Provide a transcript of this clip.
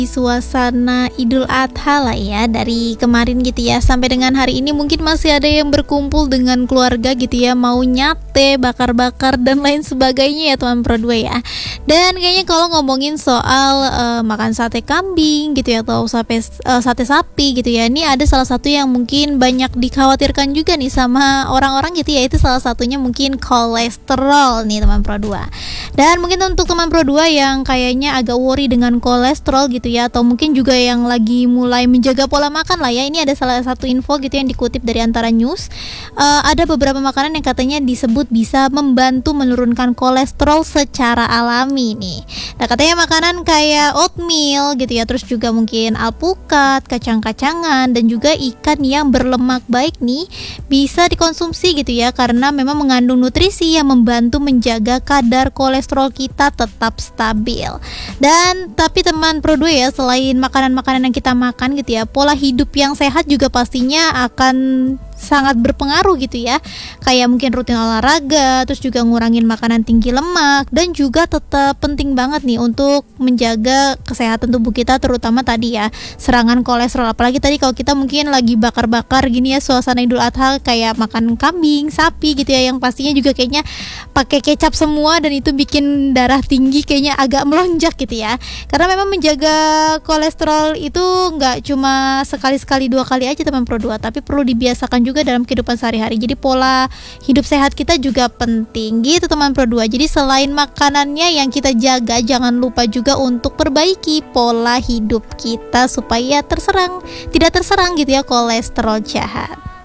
Suasana Idul Adha lah ya, dari kemarin gitu ya sampai dengan hari ini mungkin masih ada yang berkumpul dengan keluarga gitu ya, mau nyate, bakar-bakar dan lain sebagainya ya teman Pro 2 ya. Dan kayaknya kalau ngomongin soal makan sate kambing gitu ya atau sate sapi gitu ya, ini ada salah satu yang mungkin banyak dikhawatirkan juga nih sama orang-orang gitu ya, itu salah satunya mungkin kolesterol nih teman Pro 2. Dan mungkin untuk teman Pro 2 yang kayaknya agak worry dengan kolesterol gitu ya, atau mungkin juga yang lagi mulai menjaga pola makan lah ya, ini ada salah satu info gitu yang dikutip dari Antara News. Ada beberapa makanan yang katanya disebut bisa membantu menurunkan kolesterol secara alami nih. Nah katanya makanan kayak oatmeal gitu ya, terus juga mungkin alpukat, kacang-kacangan, dan juga ikan yang berlemak baik nih bisa dikonsumsi gitu ya, karena memang mengandung nutrisi yang membantu menjaga kadar kolesterol kita tetap stabil. Dan tapi teman Pro 2 ya, selain makanan-makanan yang kita makan gitu ya, pola hidup yang sehat juga pastinya akan sangat berpengaruh gitu ya, kayak mungkin rutin olahraga, terus juga ngurangin makanan tinggi lemak, dan juga tetap penting banget nih untuk menjaga kesehatan tubuh kita, terutama tadi ya serangan kolesterol. Apalagi tadi kalau kita mungkin lagi bakar-bakar gini ya, suasana Idul Adha, kayak makan kambing, sapi gitu ya, yang pastinya juga kayaknya pakai kecap semua, dan itu bikin darah tinggi kayaknya agak melonjak gitu ya. Karena memang menjaga kolesterol itu nggak cuma sekali-sekali 2 kali aja teman Pro 2, tapi perlu dibiasakan juga dalam kehidupan sehari-hari. Jadi pola hidup sehat kita juga penting gitu teman Pro 2. Jadi selain makanannya yang kita jaga, jangan lupa juga untuk perbaiki pola hidup kita supaya tidak terserang gitu ya kolesterol jahat.